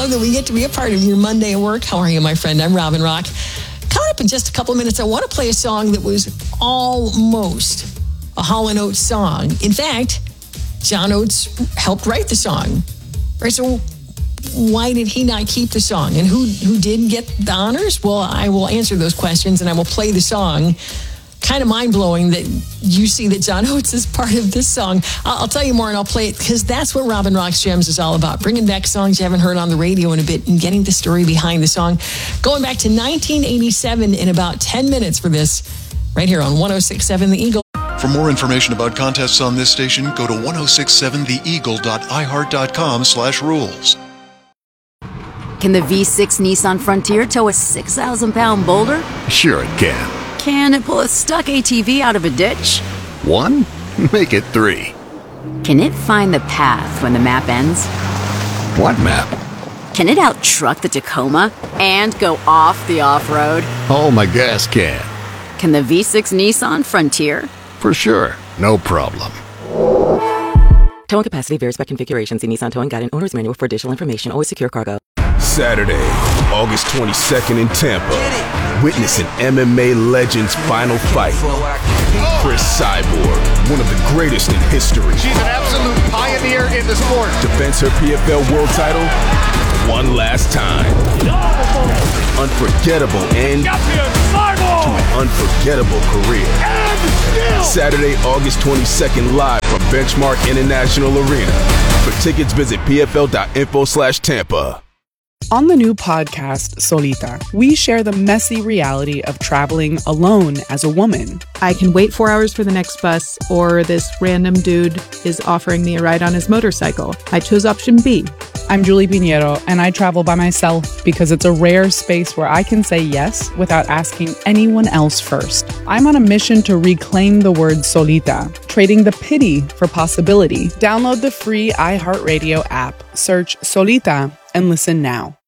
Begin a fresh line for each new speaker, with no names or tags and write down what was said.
that we get to be a part of your Monday at work. How are you, my friend? I'm Robin Rock. Coming up in just a couple of minutes, I want to play a song that was almost a Hall & Oates song. In fact, John Oates helped write the song. Right, so why did he not keep the song? And who did get the honors? Well, I will answer those questions and I will play the song. Kind of mind-blowing that you see that John Oates is part of this song. I'll tell you more and I'll play it because that's what Robin Rock's Gems is all about. Bringing back songs you haven't heard on the radio in a bit and getting the story behind the song. Going back to 1987 in about 10 minutes for this right here on 106.7 The Eagle.
For more information about contests on this station, go to 1067theeagle.iheart.com/rules.
Can the V6 Nissan Frontier tow a 6,000-pound boulder?
Sure it can.
Can it pull a stuck ATV out of a ditch?
1? Make it 3.
Can it find the path when the map ends?
What map?
Can it out-truck the Tacoma and go off the off-road?
Oh, my gas can.
Can the V6 Nissan Frontier?
For sure. No problem.
Towing capacity varies by configuration. See Nissan Towing Guide and Owner's Manual for additional information. Always secure cargo.
Saturday, August 22nd in Tampa. Witness an MMA legend's final fight. Chris Cyborg, one of the greatest in history.
She's an absolute pioneer in the sport.
Defends her PFL world title one last time. Unforgettable end to an unforgettable career. Saturday, August 22nd, live from Benchmark International Arena. For tickets, visit pfl.info/Tampa.
On the new podcast, Solita, we share the messy reality of traveling alone as a woman.
I can wait 4 hours for the next bus, or this random dude is offering me a ride on his motorcycle. I chose option B.
I'm Julie Pinheiro, and I travel by myself because it's a rare space where I can say yes without asking anyone else first. I'm on a mission to reclaim the word solita, trading the pity for possibility. Download the free iHeartRadio app, search Solita, and listen now.